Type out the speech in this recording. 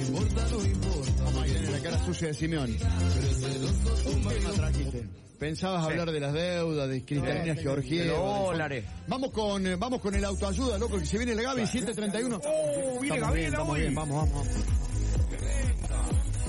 Vamos a tener la cara sucia de Simeón. ¿Qué tema trajiste? Pensabas hablar de las deudas, de Cristalina Georgieva. Dólares. Vamos con el autoayuda, loco, que se viene la Gaby, 7:31. Viene Gabriela hoy. Vamos.